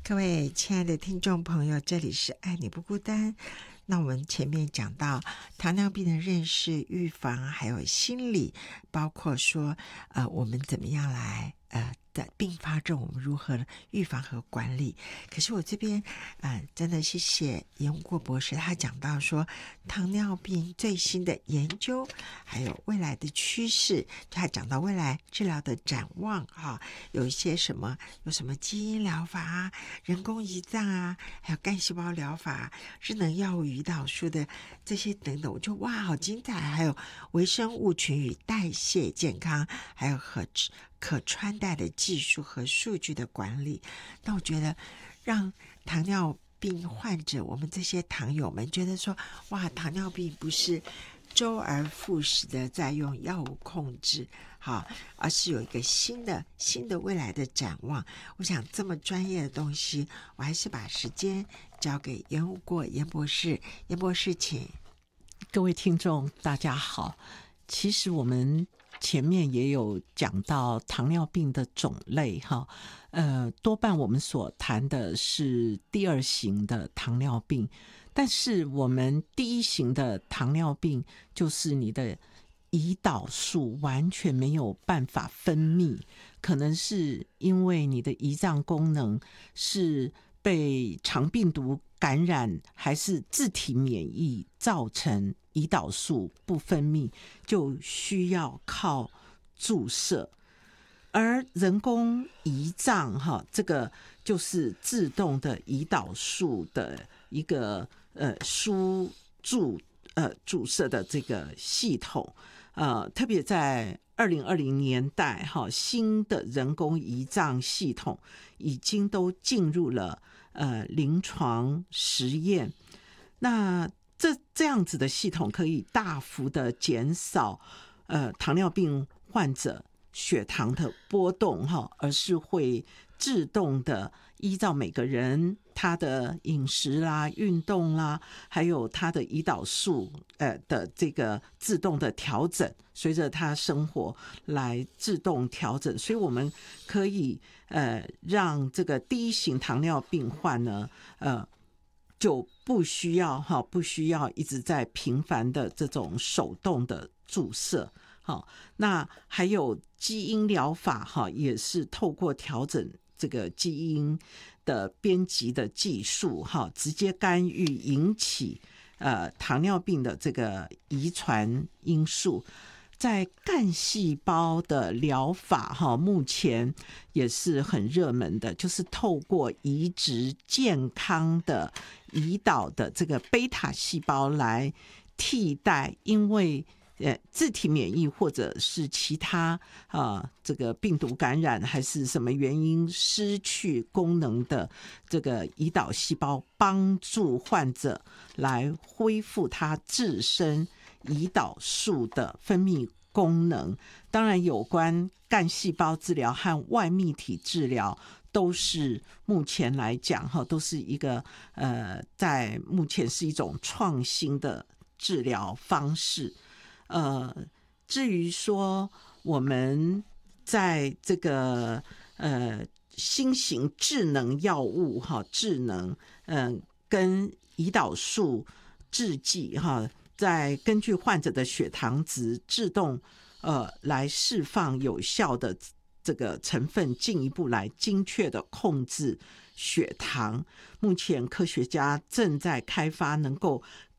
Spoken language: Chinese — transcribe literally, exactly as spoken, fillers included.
各位亲爱的听众朋友，这里是爱你不孤单。那我们前面讲到糖尿病的认识、预防还有心理，包括说呃我们怎么样来呃的并发症我们如何预防和管理。可是我这边呃真的谢谢严国博士，他讲到说糖尿病最新的研究还有未来的趋势，他讲到未来治疗的展望哈、哦，有一些什么有什么基因疗法啊、人工胰脏啊，还有干细胞疗法、智能药物、胰岛素的这些等等，我就哇好精彩。还有微生物群与代谢健康，还有和可穿戴的技术和数据的管理。那我觉得让糖尿病患者，我们这些糖友们觉得说，哇，糖尿病不是周而复始的在用药物控制，好，而是有一个新的新的未来的展望。我想这么专业的东西，我还是把时间交给严无过严博士。严博士请。 各位听众大家好，其实我们前面也有讲到糖尿病的种类哈，呃，多半我们所谈的是第二型的糖尿病，但是我们第一型的糖尿病就是你的胰岛素完全没有办法分泌，可能是因为你的胰脏功能是被肠病毒感染还是自体免疫造成胰岛素不分泌，就需要靠注射。而人工胰脏哈，这个就是自动的胰岛素的一个呃输注呃注射的这个系统，呃，特别在二零二零年代哈，新的人工胰脏系统已经都进入了呃临床实验。那这这样子的系统可以大幅的减少呃糖尿病患者血糖的波动哈，而是会自动的依照每个人他的饮食啦、运动啦，还有他的胰岛素呃的这个自动的调整，随着他生活来自动调整。所以我们可以呃让这个第一型糖尿病患呢呃就不需要哈，不需要一直在频繁的这种手动的注射。好，那还有基因疗法哈，也是透过调整这个基因的编辑的技术哈，直接干预引起呃糖尿病的这个遗传因素。在干细胞的疗法哈，目前也是很热门的，就是透过移植健康的胰岛的这个贝塔细胞来替代，因为呃自体免疫或者是其他啊这个病毒感染还是什么原因失去功能的这个胰岛细胞，帮助患者来恢复他自身胰岛素的分泌功能。当然有关干细胞治疗和外泌体治疗都是目前来讲哈，都是一个呃在目前是一种创新的治疗方式。呃至于说我们在这个呃新型智能药物哈，智能嗯、呃、跟胰岛素制剂哈，在根据患者的血糖值自动呃来释放有效的这个成分，进一步来精确的控制血糖。目前科学家正在开发能够